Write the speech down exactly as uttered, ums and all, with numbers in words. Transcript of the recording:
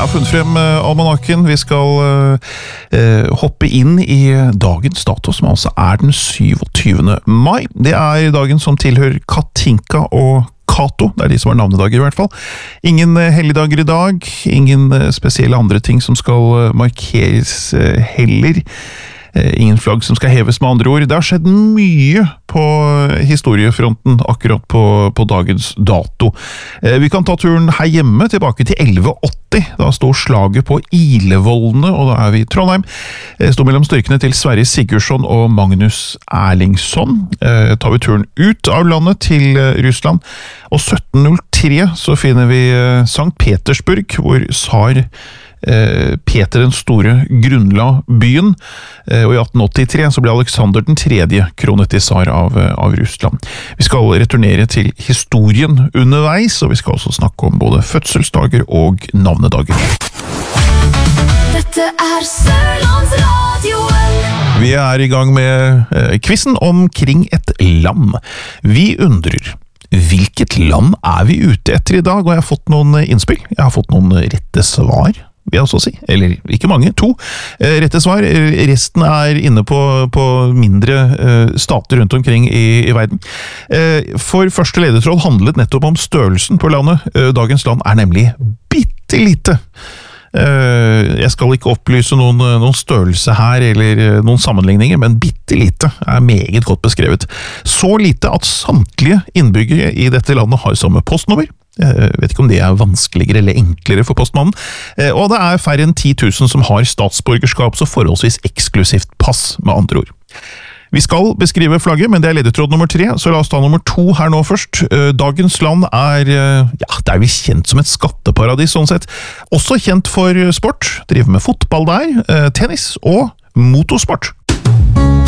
Jeg har funnet frem uh, almanakken. Vi skal uh, uh, hoppe inn i dagens dato, som altså er den syvogtyvende mai. Det er dagen som tilhører Katinka og Kato. Det er de som har navnedager i hvert fall. Ingen uh, helligdager i dag, ingen uh, spesielle andre ting som skal uh, markeres uh, heller. Ingen flagg som skal heves, med andre ord. Det har skjedd mye på historiefronten akkurat på, på dagens dato. Vi kan ta turen her hjemme tilbake til elleve åtti. Da står slaget på Ilevollene, og da er vi i Trondheim. Det står mellom styrkene til Sverre Sigurdsson og Magnus Erlingsson. Eh, tar vi turen ut av landet til Russland. Og sytten null tre så finner vi Sankt Petersburg, hvor tsar Peter den store grunnla byen, og i atten åttitre så ble Alexander den tredje kronet til tsar av, av Russland. Vi skal returnere til historien underveis, og vi skal også snakke om både fødselsdager og navnedager. Dette er Sørlandsradioen. Vi er i gang med eh, quizen omkring et land. Vi undrer, hvilket land er vi ute etter i dag? Og jeg har fått noen innspill, jeg har fått noen rette svar, vil jeg også si, eller ikke mange, to eh, rette svar. Resten er inne på, på mindre eh, stater rundt omkring i, i verden. Eh, for første ledetråd handlet nettopp om størrelsen på landet. Eh, dagens land er nemlig bitte lite. Eh, jeg skal ikke opplyse noen, noen størrelse her, eller noen sammenligninger, men bitte lite er meget godt beskrevet. Så lite at samtlige innbyggere i dette landet har samme postnummer. Jeg vet ikke om det er vanskeligere eller enklere for postmannen. Og det er færre enn ti tusen som har statsborgerskap, så forholdsvis eksklusivt pass, med andre ord. Vi skal beskrive flagget, men det er ledetråd nummer tre, så la oss ta nummer to her nå først. Dagens land er, ja, det er vel kjent som et skatteparadis, sånn sett. Også kjent for sport, driver med fotball der, tennis og motorsport.